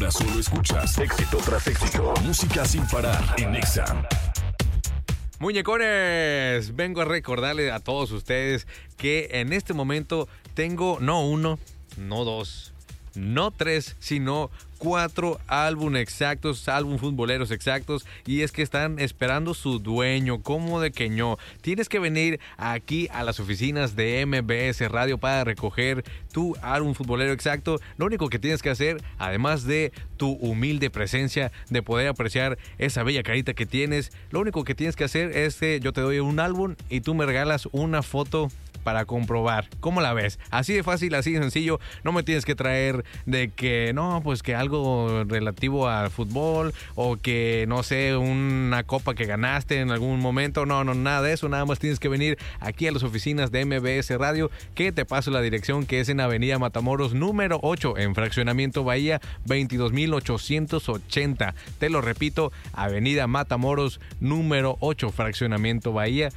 Ahora solo escuchas éxito tras éxito. Música sin parar en Exa. Muñecones, vengo a recordarles a todos ustedes que en este momento tengo no uno, no dos, no tres, sino 4 álbum futboleros exactos, y es que están esperando su dueño, como de que no. Tienes que venir aquí a las oficinas de MBS Radio para recoger tu álbum futbolero exacto. Lo único que tienes que hacer, además de tu humilde presencia, de poder apreciar esa bella carita que tienes, lo único que tienes que hacer es que yo te doy un álbum y tú me regalas una foto para comprobar. ¿Cómo la ves? Así de fácil, así de sencillo. No me tienes que traer de que no, pues que algo relativo al fútbol o que no sé, una copa que ganaste en algún momento. No, nada de eso. Nada más tienes que venir aquí a las oficinas de MBS Radio, que te paso la dirección, que es en Avenida Matamoros número 8, en Fraccionamiento Bahía, 22,880. Te lo repito, Avenida Matamoros número 8, Fraccionamiento Bahía,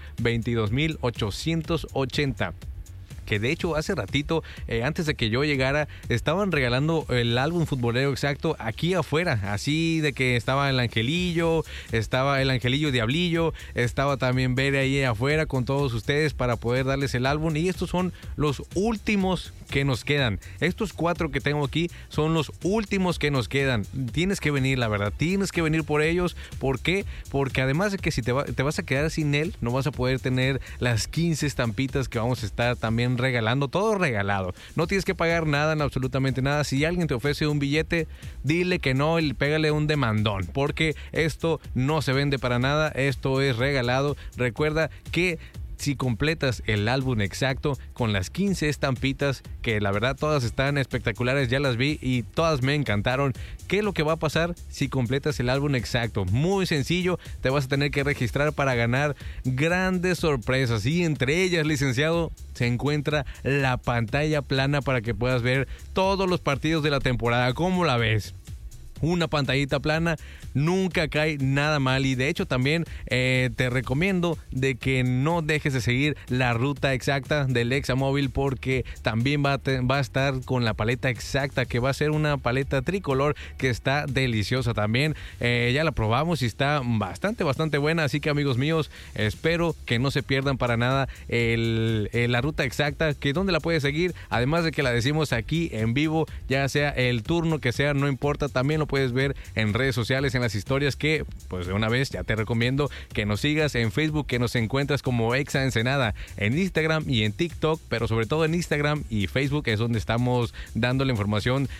22,880. Que de hecho hace ratito, antes de que yo llegara, estaban regalando el álbum futbolero exacto aquí afuera, así de que estaba el Angelillo Diablillo, estaba también Bere ahí afuera con todos ustedes para poder darles el álbum, y estos son los últimos que nos quedan. Estos 4 que tengo aquí son los últimos que nos quedan. Tienes que venir, la verdad, tienes que venir por ellos. ¿Por qué? Porque además de que si te vas a quedar sin él, no vas a poder tener las 15 estampitas que vamos a estar también regalando, todo regalado. No tienes que pagar nada, absolutamente nada. Si alguien te ofrece un billete, dile que no y pégale un demandón, porque esto no se vende para nada, esto es regalado. Recuerda que si completas el álbum exacto con las 15 estampitas, que la verdad todas están espectaculares, ya las vi y todas me encantaron. ¿Qué es lo que va a pasar si completas el álbum exacto? Muy sencillo, te vas a tener que registrar para ganar grandes sorpresas, y entre ellas, licenciado, se encuentra la pantalla plana para que puedas ver todos los partidos de la temporada. ¿Cómo la ves? Una pantallita plana nunca cae nada mal, y de hecho también te recomiendo de que no dejes de seguir la ruta exacta del Examóvil, porque también va a estar con la paleta exacta, que va a ser una paleta tricolor que está deliciosa también. Ya la probamos y está bastante buena, así que amigos míos, espero que no se pierdan para nada la ruta exacta, que donde la puedes seguir, además de que la decimos aquí en vivo, ya sea el turno que sea, no importa, también lo puedes ver en redes sociales, en las historias, que pues de una vez ya te recomiendo que nos sigas en Facebook, que nos encuentras como Exa Ensenada, en Instagram y en TikTok, pero sobre todo en Instagram y Facebook es donde estamos dando la información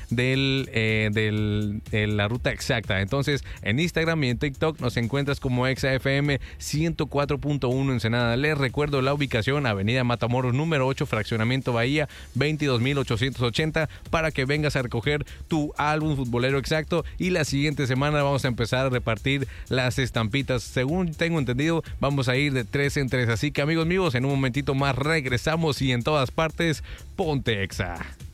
de la ruta exacta. Entonces en Instagram y en TikTok nos encuentras como Exa FM 104.1 Ensenada. Les recuerdo la ubicación: Avenida Matamoros número 8, Fraccionamiento Bahía, 22,880, para que vengas a recoger tu álbum futbolero exacto. Y la siguiente semana vamos a empezar a repartir las estampitas. Según tengo entendido, vamos a ir de 3 en 3. Así que amigos míos, en un momentito más regresamos, y en todas partes, ponte Exa.